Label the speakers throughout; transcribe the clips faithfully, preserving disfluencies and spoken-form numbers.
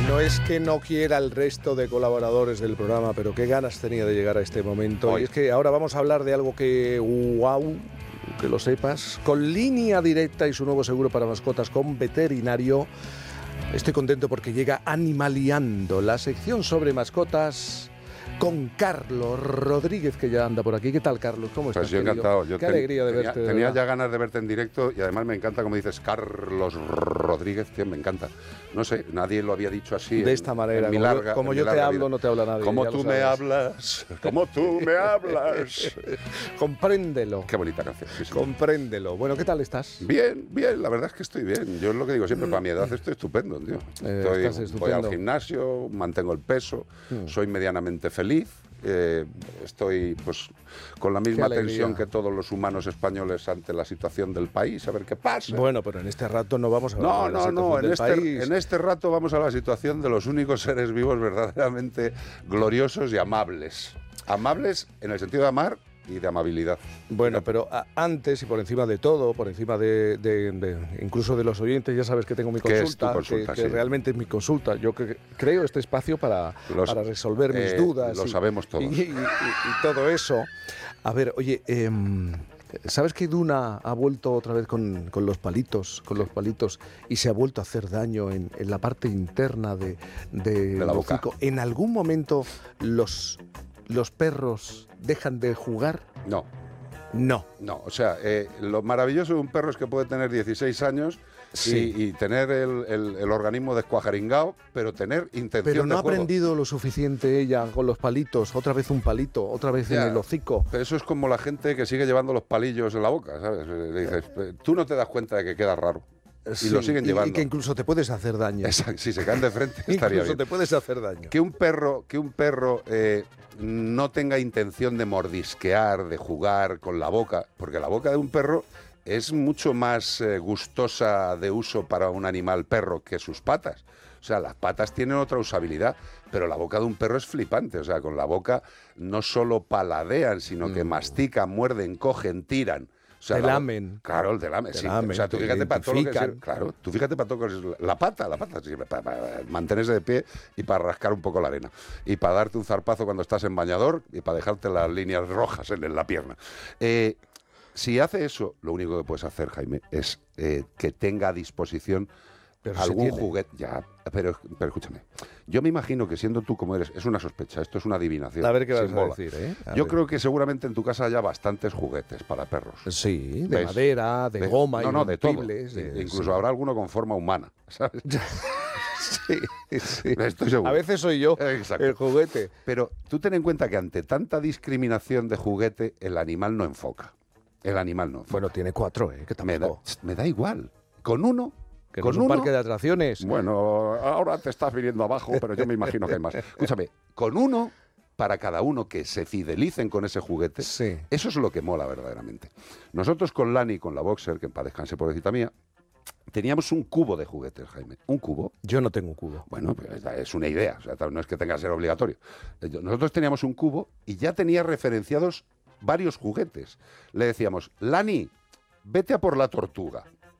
Speaker 1: No es que no quiera el resto de colaboradores del programa, pero qué ganas tenía de llegar a este momento. Hoy. Y es que ahora vamos a hablar de algo que, wow, que lo sepas, con Línea Directa y su nuevo seguro para mascotas con veterinario. Estoy contento porque llega Animaliando, la sección sobre mascotas con Carlos Rodríguez, que ya anda por aquí. ¿Qué tal, Carlos? ¿Cómo estás?
Speaker 2: Pues yo encantado.
Speaker 1: Qué
Speaker 2: Yo ten,
Speaker 1: alegría de
Speaker 2: tenía,
Speaker 1: verte.
Speaker 2: Tenía
Speaker 1: de
Speaker 2: ya ganas de verte en directo y además me encanta como dices Carlos Rodríguez, tío, me encanta. No sé, nadie lo había dicho así.
Speaker 1: De
Speaker 2: en,
Speaker 1: esta manera,
Speaker 2: en mi
Speaker 1: como
Speaker 2: larga,
Speaker 1: yo, como
Speaker 2: en
Speaker 1: yo
Speaker 2: mi
Speaker 1: te
Speaker 2: larga
Speaker 1: hablo,
Speaker 2: vida.
Speaker 1: no te habla nadie.
Speaker 2: Como tú me hablas, como tú me hablas.
Speaker 1: Compréndelo.
Speaker 2: Qué bonita canción. Sí, sí.
Speaker 1: Compréndelo. Bueno, ¿qué tal estás?
Speaker 2: Bien, bien, la verdad es que estoy bien. Yo es lo que digo siempre, para mi edad estoy estupendo, tío.
Speaker 1: Eh,
Speaker 2: estoy,
Speaker 1: estás estupendo.
Speaker 2: Voy al gimnasio, mantengo el peso, mm. soy medianamente feliz. Eh, estoy pues con la misma tensión que todos los humanos españoles ante la situación del país, a ver qué pasa.
Speaker 1: Bueno, pero en este rato no vamos a hablar
Speaker 2: no,
Speaker 1: de la
Speaker 2: no,
Speaker 1: situación
Speaker 2: no, en
Speaker 1: del
Speaker 2: este,
Speaker 1: país.
Speaker 2: en este rato vamos a la situación de los únicos seres vivos verdaderamente gloriosos y amables. Amables en el sentido de amar y de amabilidad.
Speaker 1: Bueno, pero a, antes y por encima de todo, por encima de, de, de incluso de los oyentes, ya sabes que tengo mi consulta,
Speaker 2: consulta
Speaker 1: que,
Speaker 2: sí.
Speaker 1: que realmente es mi consulta. Yo que, creo este espacio para, los, para resolver mis
Speaker 2: eh,
Speaker 1: dudas.
Speaker 2: Lo
Speaker 1: y,
Speaker 2: sabemos todos.
Speaker 1: Y, y, y, y todo eso. A ver, oye, eh, ¿sabes que Duna ha vuelto otra vez con, con los palitos, con los palitos y se ha vuelto a hacer daño en, en la parte interna de, de,
Speaker 2: de la boca?
Speaker 1: Hocico? ¿En algún momento los, los perros dejan de jugar?
Speaker 2: No.
Speaker 1: No.
Speaker 2: No, o sea, eh, lo maravilloso de un perro es que puede tener dieciséis años sí. y, y tener el, el, el organismo descuajaringado, pero tener intención de
Speaker 1: Pero no
Speaker 2: de
Speaker 1: ha
Speaker 2: juego.
Speaker 1: aprendido lo suficiente ella con los palitos, otra vez un palito, otra vez ya, en el hocico.
Speaker 2: Pero eso es como la gente que sigue llevando los palillos en la boca, ¿sabes? Le dices, tú no te das cuenta de que queda raro. Y sí, lo siguen llevando.
Speaker 1: Y que incluso te puedes hacer daño.
Speaker 2: Exacto, si se caen de frente estaría
Speaker 1: incluso
Speaker 2: bien.
Speaker 1: te puedes hacer daño.
Speaker 2: Que un perro, que un perro eh, no tenga intención de mordisquear, de jugar con la boca, porque la boca de un perro es mucho más eh, gustosa de uso para un animal perro que sus patas. O sea, las patas tienen otra usabilidad, pero la boca de un perro es flipante. O sea, con la boca no solo paladean, sino que mm. mastican, muerden, cogen, tiran. O sea,
Speaker 1: te lamen.
Speaker 2: La, claro, el te lamen,
Speaker 1: te
Speaker 2: sí.
Speaker 1: lamen,
Speaker 2: o sea, tú fíjate para todo lo que es, claro, tú fíjate para todo lo que es la pata, la pata, sí, para, para mantenerse de pie y para rascar un poco la arena. Y para darte un zarpazo cuando estás en bañador y para dejarte las líneas rojas en, en la pierna. Eh, si hace eso, lo único que puedes hacer, Jaime, es eh, que tenga a disposición
Speaker 1: pero
Speaker 2: algún juguete. Ya, pero, pero escúchame. Yo me imagino que siendo tú como eres, es una sospecha, esto es una adivinación.
Speaker 1: A ver qué vas a decir, ¿eh? A
Speaker 2: Yo
Speaker 1: ver.
Speaker 2: creo que seguramente en tu casa haya bastantes juguetes para perros.
Speaker 1: Sí, de
Speaker 2: ¿ves?
Speaker 1: madera, de, de goma,
Speaker 2: no, no, de todo.
Speaker 1: De,
Speaker 2: Incluso
Speaker 1: sí.
Speaker 2: habrá alguno con forma humana, ¿sabes?
Speaker 1: Sí, sí.
Speaker 2: Estoy seguro.
Speaker 1: A veces soy yo
Speaker 2: Exacto.
Speaker 1: el juguete.
Speaker 2: Pero tú ten en cuenta que ante tanta discriminación de juguete, el animal no enfoca. El animal no enfoca.
Speaker 1: Bueno, tiene cuatro, ¿eh? Que
Speaker 2: me, da, me da igual. Con uno...
Speaker 1: Que
Speaker 2: con
Speaker 1: no es un
Speaker 2: uno,
Speaker 1: parque de atracciones.
Speaker 2: Bueno, ahora te estás viniendo abajo, pero yo me imagino que hay más. Escúchame, con uno, para cada uno que se fidelicen con ese juguete,
Speaker 1: sí.
Speaker 2: Eso es lo que mola verdaderamente. Nosotros con Lani, con la Boxer, que en paz descanse pobrecita mía, teníamos un cubo de juguetes, Jaime. ¿Un cubo?
Speaker 1: Yo no tengo un cubo.
Speaker 2: Bueno, pues es una idea, o sea, no es que tenga que ser obligatorio. Nosotros teníamos un cubo y ya tenía referenciados varios juguetes. Le decíamos, Lani, vete a por la tortuga.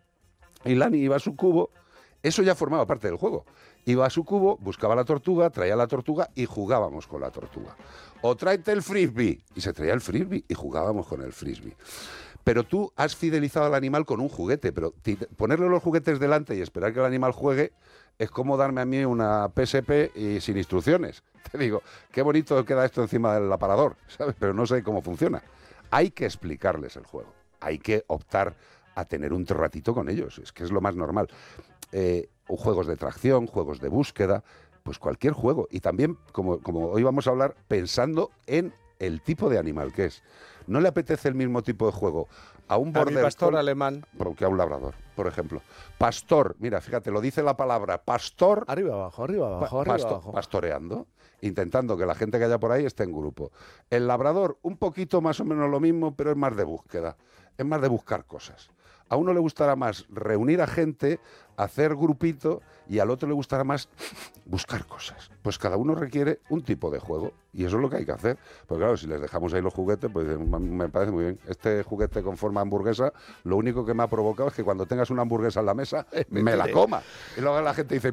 Speaker 2: Y Lani iba a su cubo, eso ya formaba parte del juego. Iba a su cubo, buscaba la tortuga, traía la tortuga y jugábamos con la tortuga. O tráete el frisbee. Y se traía el frisbee y jugábamos con el frisbee. Pero tú has fidelizado al animal con un juguete, pero ponerle los juguetes delante y esperar que el animal juegue es como darme a mí una P S P y sin instrucciones. Te digo, qué bonito queda esto encima del aparador, ¿sabes? Pero no sé cómo funciona. Hay que explicarles el juego. Hay que optar a tener un ratito con ellos, es que es lo más normal. Eh, juegos de tracción, juegos de búsqueda, pues cualquier juego. Y también, como, como hoy vamos a hablar, pensando en el tipo de animal que es. ¿No le apetece el mismo tipo de juego a un border
Speaker 1: pastor
Speaker 2: collie
Speaker 1: alemán
Speaker 2: que a un labrador, por ejemplo? Pastor, mira, fíjate, lo dice la palabra pastor.
Speaker 1: Arriba abajo, arriba abajo,
Speaker 2: pa
Speaker 1: arriba
Speaker 2: pasto
Speaker 1: abajo.
Speaker 2: Pastoreando, intentando que la gente que haya por ahí esté en grupo. El labrador, un poquito más o menos lo mismo, pero es más de búsqueda, es más de buscar cosas. A uno le gustará más reunir a gente, hacer grupito, y al otro le gustará más buscar cosas. Pues cada uno requiere un tipo de juego, y eso es lo que hay que hacer. Porque claro, si les dejamos ahí los juguetes, pues me parece muy bien. Este juguete con forma hamburguesa, lo único que me ha provocado es que cuando tengas una hamburguesa en la mesa, me, me la coma. Y luego la gente dice,